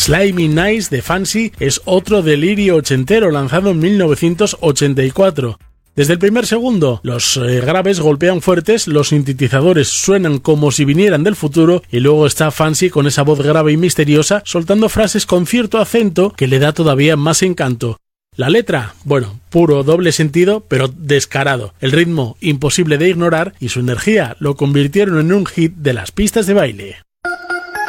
Slimy Nice de Fancy es otro delirio ochentero lanzado en 1984. Desde el primer segundo, los graves golpean fuertes, los sintetizadores suenan como si vinieran del futuro y luego está Fancy con esa voz grave y misteriosa soltando frases con cierto acento que le da todavía más encanto. La letra, bueno, puro doble sentido, pero descarado. El ritmo, imposible de ignorar, y su energía lo convirtieron en un hit de las pistas de baile.